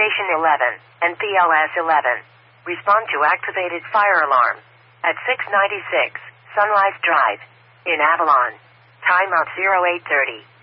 Station 11, and PLS 11. Respond to activated fire alarm. At 696, Sunrise Drive. In Avalon. Timeout 0830.